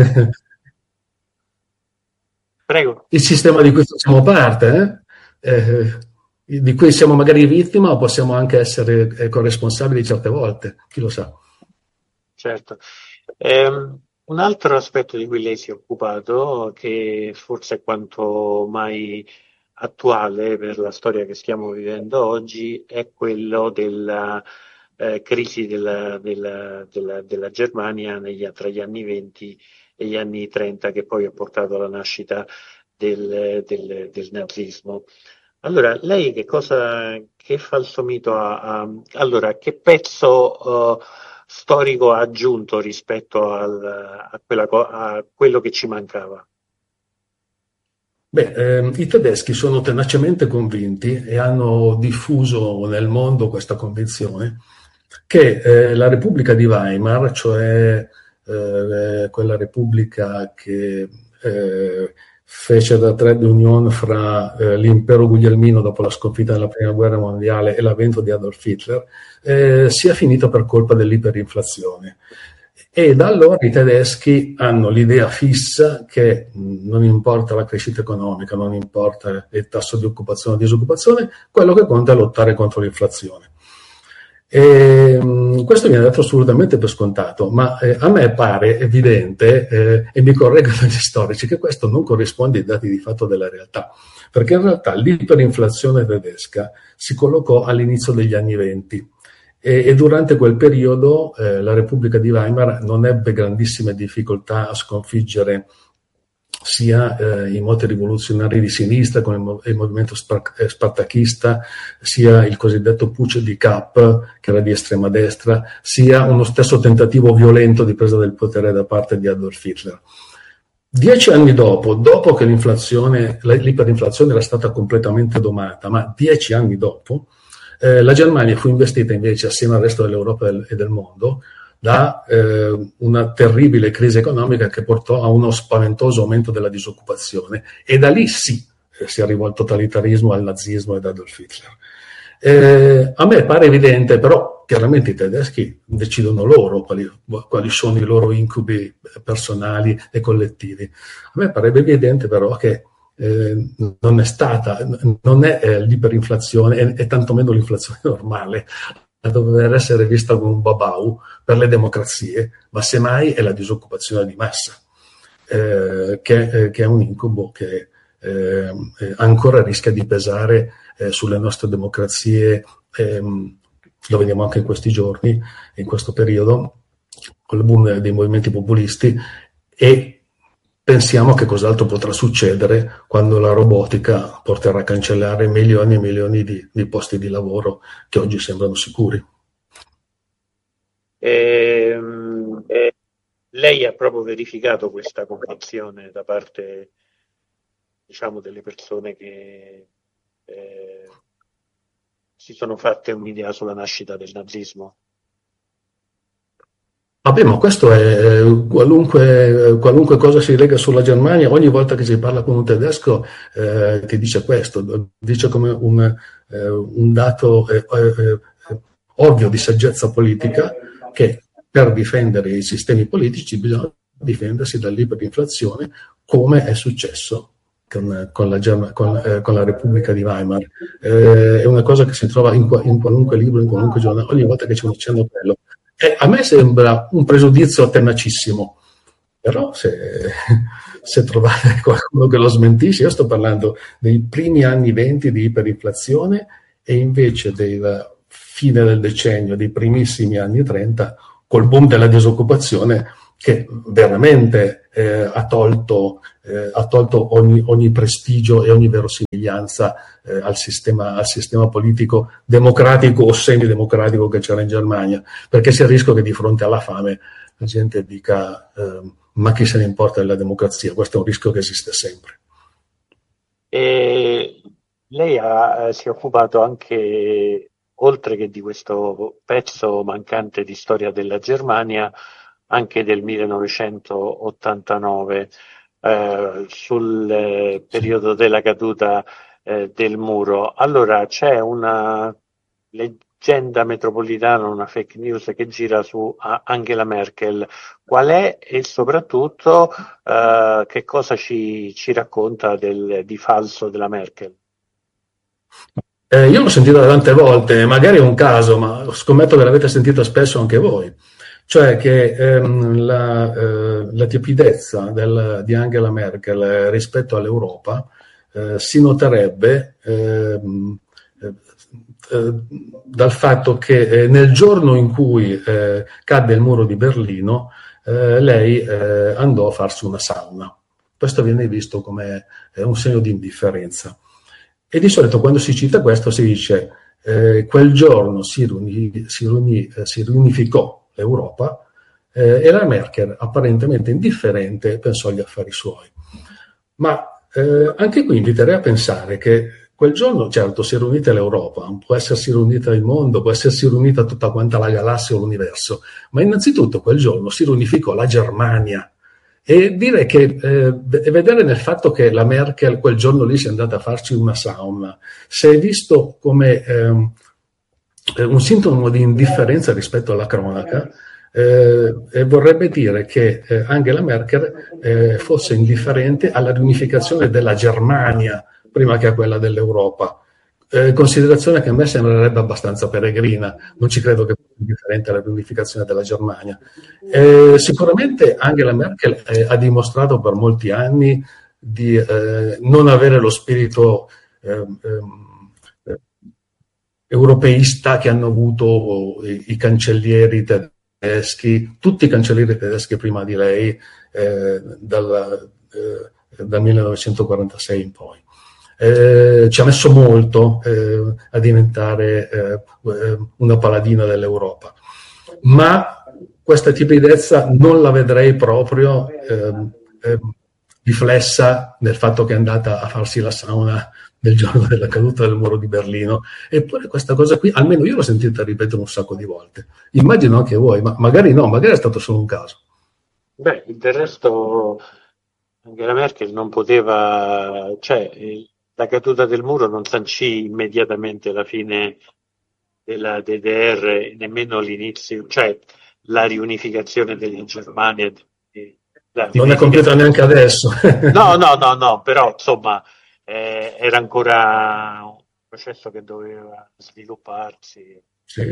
Prego. Il sistema di cui facciamo parte, di cui siamo magari vittima o possiamo anche essere corresponsabili certe volte, chi lo sa. Certo. Un altro aspetto di cui lei si è occupato, che forse è quanto mai attuale per la storia che stiamo vivendo oggi, è quello della crisi della Germania tra gli anni 20 e gli anni 30, che poi ha portato alla nascita del nazismo. Allora, lei che falso mito allora, che pezzo storico ha aggiunto rispetto a quello che ci mancava? I tedeschi sono tenacemente convinti e hanno diffuso nel mondo questa convinzione che la Repubblica di Weimar, cioè quella repubblica che fece da trade union fra l'impero guglielmino dopo la sconfitta della prima guerra mondiale e l'avvento di Adolf Hitler, sia finita per colpa dell'iperinflazione. E da allora i tedeschi hanno l'idea fissa che non importa la crescita economica, non importa il tasso di occupazione o disoccupazione, quello che conta è lottare contro l'inflazione. E questo viene dato assolutamente per scontato, ma a me pare evidente, e mi correggono gli storici, che questo non corrisponde ai dati di fatto della realtà, perché in realtà l'iperinflazione tedesca si collocò all'inizio degli anni 20 e durante quel periodo la Repubblica di Weimar non ebbe grandissime difficoltà a sconfiggere sia i moti rivoluzionari di sinistra come il movimento spartachista, sia il cosiddetto Putsch di Kapp, che era di estrema destra, sia uno stesso tentativo violento di presa del potere da parte di Adolf Hitler. 10 anni dopo che l'iperinflazione era stata completamente domata, ma 10 anni dopo, la Germania fu investita invece, assieme al resto dell'Europa e del mondo, da una terribile crisi economica che portò a uno spaventoso aumento della disoccupazione, e da lì sì si arrivò al totalitarismo, al nazismo ed Adolf Hitler. A me pare evidente, però chiaramente i tedeschi decidono loro quali sono i loro incubi personali e collettivi. A me pare evidente però che non è l'iperinflazione e tantomeno l'inflazione normale a dover essere vista come un babau per le democrazie, ma semmai è la disoccupazione di massa, che è un incubo che ancora rischia di pesare sulle nostre democrazie. Lo vediamo anche in questi giorni, in questo periodo, con il boom dei movimenti populisti, e pensiamo che cos'altro potrà succedere quando la robotica porterà a cancellare milioni e milioni di posti di lavoro che oggi sembrano sicuri. Lei ha proprio verificato questa convinzione da parte, diciamo, delle persone che si sono fatte un'idea sulla nascita del nazismo? Vabbè, ma questo è qualunque cosa si lega sulla Germania, ogni volta che si parla con un tedesco ti dice questo, dice come un dato ovvio di saggezza politica che per difendere i sistemi politici bisogna difendersi dall'iperinflazione, come è successo con la Repubblica di Weimar. È una cosa che si trova in qualunque libro, in qualunque giornale, ogni volta che c'è un accenno a quello. A me sembra un pregiudizio tenacissimo, però se trovate qualcuno che lo smentisce, io sto parlando dei primi anni 20 di iperinflazione e invece della fine del decennio, dei primissimi anni 30, col boom della disoccupazione che veramente ha tolto ogni prestigio e ogni verosimiglianza al sistema politico democratico o semidemocratico che c'era in Germania, perché c'è il rischio che di fronte alla fame la gente dica ma chi se ne importa della democrazia. Questo è un rischio che esiste sempre. E lei si è occupato anche, oltre che di questo pezzo mancante di storia della Germania, anche del 1989, sul periodo della caduta del muro. Allora c'è una leggenda metropolitana, una fake news che gira su Angela Merkel. Qual è e soprattutto che cosa ci racconta di falso della Merkel? Io l'ho sentita tante volte, magari è un caso, ma scommetto che l'avete sentita spesso anche voi. Cioè che la tiepidezza di Angela Merkel rispetto all'Europa si noterebbe dal fatto che nel giorno in cui cadde il muro di Berlino lei andò a farsi una sauna. Questo viene visto come un segno di indifferenza. E di solito quando si cita questo si dice quel giorno si riunificò l'Europa e la Merkel, apparentemente indifferente, pensò agli affari suoi. Ma anche qui inviterei a pensare che quel giorno, certo, si è riunita l'Europa, può essersi riunita il mondo, può essersi riunita tutta quanta la galassia o l'universo, ma innanzitutto quel giorno si riunificò la Germania. E dire che vedere nel fatto che la Merkel quel giorno lì si è andata a farci una sauna, si è visto come un sintomo di indifferenza rispetto alla cronaca, vorrebbe dire che Angela Merkel fosse indifferente alla riunificazione della Germania prima che a quella dell'Europa. Considerazione che a me sembrerebbe abbastanza peregrina, non ci credo che sia indifferente alla riunificazione della Germania. Sicuramente Angela Merkel ha dimostrato per molti anni di non avere lo spirito europeista che hanno avuto i cancellieri tedeschi, tutti i cancellieri tedeschi prima di lei, dal 1946 in poi. Ci ha messo molto a diventare una paladina dell'Europa, ma questa timidezza non la vedrei proprio riflessa nel fatto che è andata a farsi la sauna nel giorno della caduta del muro di Berlino. Eppure questa cosa qui, almeno io l'ho sentita ripetere un sacco di volte, immagino anche voi, ma magari no, magari è stato solo un caso. Beh, del resto Angela Merkel non poteva, cioè la caduta del muro non sancì immediatamente la fine della DDR, nemmeno l'inizio, cioè la riunificazione della Germania. Non è compiuta neanche adesso. No, però insomma era ancora un processo che doveva svilupparsi. Sì.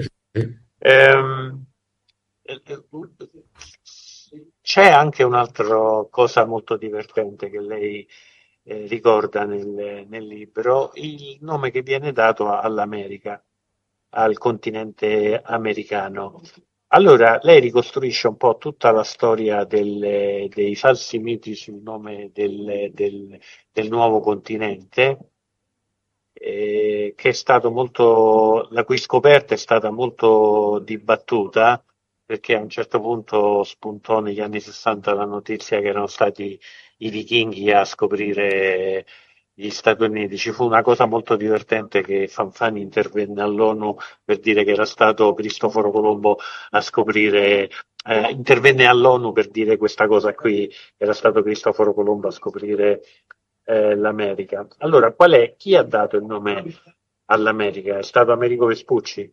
C'è anche un'altra cosa molto divertente che lei ricorda nel libro, il nome che viene dato all'America, al continente americano. Allora, lei ricostruisce un po' tutta la storia dei falsi miti sul nome del nuovo continente, che è stato molto, la cui scoperta è stata molto dibattuta, perché a un certo punto spuntò negli anni 60 la notizia che erano stati i vichinghi a scoprire gli Stati Uniti. Ci fu una cosa molto divertente che Fanfani intervenne all'ONU per dire che era stato Cristoforo Colombo a scoprire intervenne all'ONU per dire questa cosa qui, era stato Cristoforo Colombo a scoprire l'America. Allora, chi ha dato il nome all'America? È stato Amerigo Vespucci?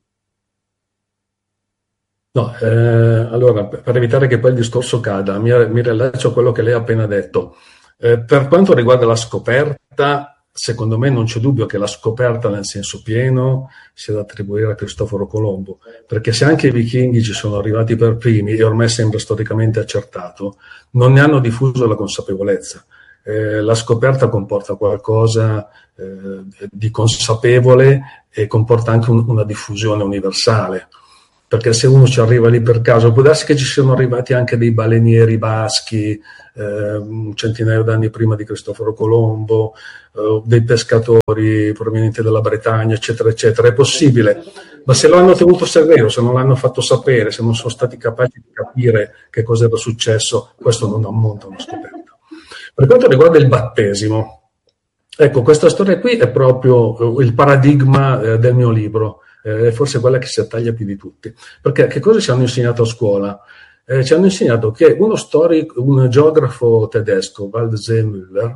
No, allora, per evitare che poi il discorso cada, mi riallaccio a quello che lei ha appena detto. Per quanto riguarda la scoperta, secondo me non c'è dubbio che la scoperta nel senso pieno sia da attribuire a Cristoforo Colombo, perché se anche i vichinghi ci sono arrivati per primi, e ormai sembra storicamente accertato, non ne hanno diffuso la consapevolezza. La scoperta comporta qualcosa di consapevole e comporta anche una diffusione universale. Perché se uno ci arriva lì per caso, può darsi che ci siano arrivati anche dei balenieri baschi un centinaio d'anni prima di Cristoforo Colombo, dei pescatori provenienti dalla Bretagna, eccetera, eccetera. È possibile, ma se lo hanno tenuto severo, se non l'hanno fatto sapere, se non sono stati capaci di capire che cosa era successo, questo non ammonta a una scoperta. Per quanto riguarda il battesimo, ecco, questa storia qui è proprio il paradigma del mio libro. È forse quella che si attaglia più di tutti. Perché che cosa ci hanno insegnato a scuola? Ci hanno insegnato che un geografo tedesco, Waldseemüller,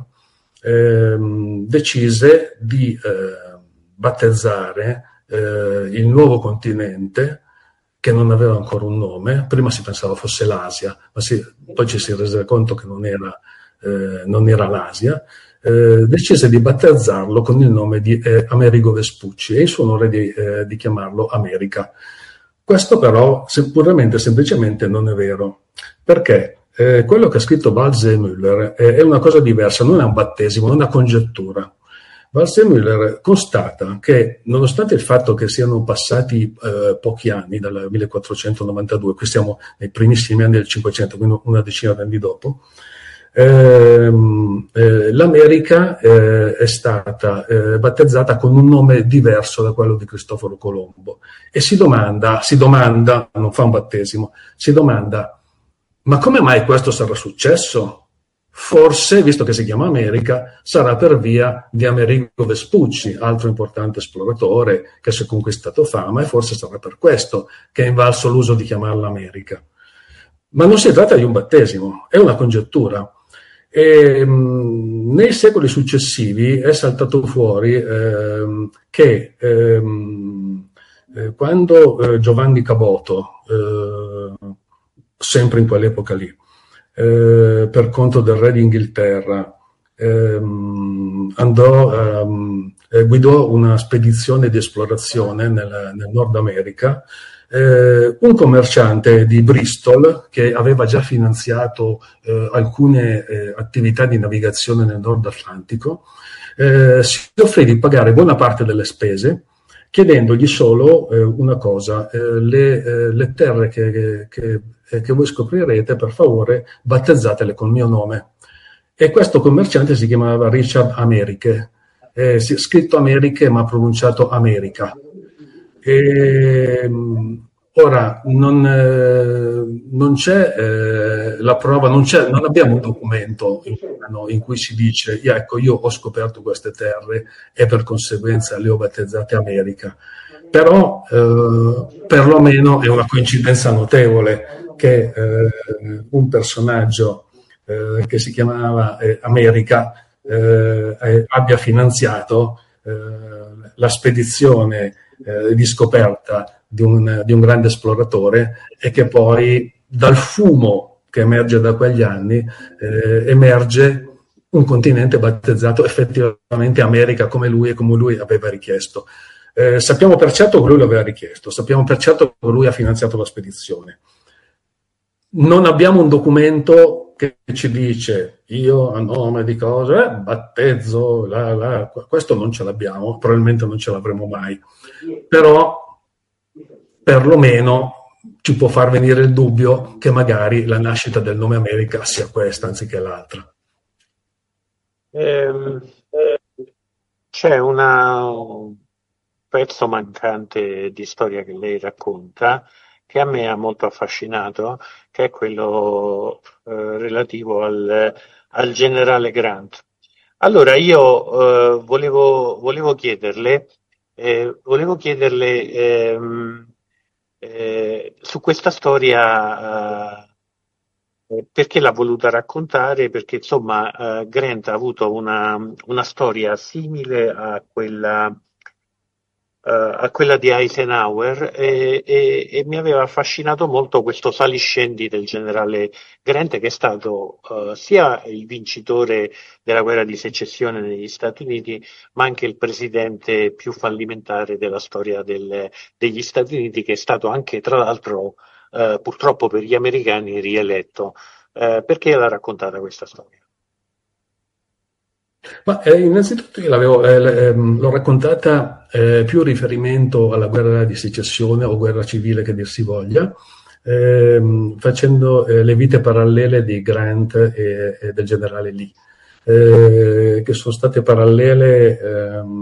decise di battezzare il nuovo continente che non aveva ancora un nome. Prima si pensava fosse l'Asia, ma poi ci si rese conto che non era l'Asia. Decise di battezzarlo con il nome di Amerigo Vespucci e in suo onore di chiamarlo America. Questo però puramente semplicemente non è vero, perché quello che ha scritto Waldseemüller è una cosa diversa, non è un battesimo, è una congettura. Waldseemüller constata che, nonostante il fatto che siano passati pochi anni, dal 1492, qui siamo nei primissimi anni del 500, quindi una decina di anni dopo, l'America è stata battezzata con un nome diverso da quello di Cristoforo Colombo e si domanda, non fa un battesimo, si domanda, ma come mai questo sarà successo? Forse, visto che si chiama America, sarà per via di Amerigo Vespucci, altro importante esploratore che si è conquistato fama, e forse sarà per questo che è invalso l'uso di chiamarla America. Ma non si tratta di un battesimo, è una congettura. E, nei secoli successivi è saltato fuori che quando Giovanni Caboto, sempre in quell'epoca lì, per conto del re d'Inghilterra, guidò una spedizione di esplorazione nel Nord America. Un commerciante di Bristol che aveva già finanziato alcune attività di navigazione nel Nord Atlantico si offrì di pagare buona parte delle spese, chiedendogli solo una cosa: le terre che voi scoprirete, per favore battezzatele col mio nome. E questo commerciante si chiamava Richard Americhe, scritto Americhe ma pronunciato America. Ora non c'è la prova, non abbiamo un documento in cui si dice ecco, io ho scoperto queste terre e per conseguenza le ho battezzate America, però perlomeno è una coincidenza notevole che un personaggio che si chiamava America abbia finanziato la spedizione di scoperta di un grande esploratore e che poi dal fumo che emerge da quegli anni emerge un continente battezzato effettivamente America come lui aveva richiesto. Sappiamo per certo che lui l'aveva richiesto, sappiamo per certo che lui ha finanziato la spedizione. Non abbiamo un documento che ci dice io a nome di cosa battezzo, questo non ce l'abbiamo, probabilmente non ce l'avremo mai, però perlomeno ci può far venire il dubbio che magari la nascita del nome America sia questa anziché l'altra. C'è un pezzo mancante di storia che lei racconta che a me ha molto affascinato, che è quello relativo al generale Grant. Allora io volevo chiederle Su questa storia, perché l'ha voluta raccontare? Perché insomma Grant ha avuto una storia simile a quella di Eisenhower e mi aveva affascinato molto questo saliscendi del generale Grant, che è stato sia il vincitore della guerra di secessione negli Stati Uniti, ma anche il presidente più fallimentare della storia degli Stati Uniti, che è stato anche, tra l'altro, purtroppo per gli americani, rieletto. Perché l'ha raccontata questa storia? Ma innanzitutto io l'ho raccontata più in riferimento alla guerra di secessione o guerra civile che dir si voglia, facendo le vite parallele di Grant e del generale Lee, che sono state parallele